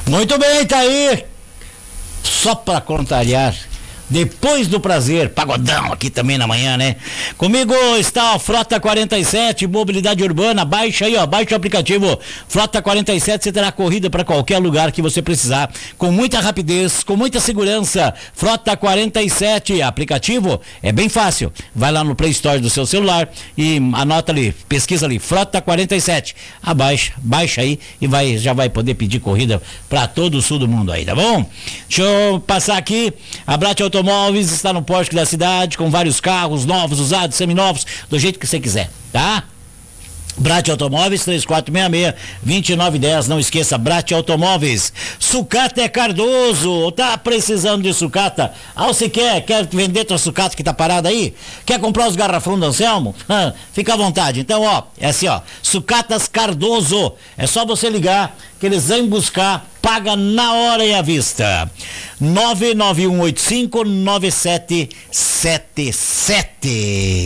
Muito bem, tá aí. Só pra contrariar. Depois do prazer, pagodão aqui também na manhã, né? Comigo está a Frota 47, mobilidade urbana. Baixa aí, ó, baixa o aplicativo Frota 47, você terá corrida para qualquer lugar que você precisar, com muita rapidez, com muita segurança. Frota 47, aplicativo é bem fácil. Vai lá no Play Store do seu celular e anota ali, pesquisa ali, Frota 47. Baixa aí e já vai poder pedir corrida para todo o sul do mundo aí, tá bom? Deixa eu passar aqui, Abrate Automóveis está no pórtico da cidade, com vários carros novos, usados, seminovos, do jeito que você quiser, tá? Brate Automóveis, 3466-2910, não esqueça, Brate Automóveis. Sucata é Cardoso, tá precisando de sucata? Você quer vender tua sucata que tá parada aí? Quer comprar os garrafões do Anselmo? Fica à vontade, então ó, é assim ó, Sucatas Cardoso, é só você ligar que eles vêm buscar, paga na hora e à vista. 99185-9777.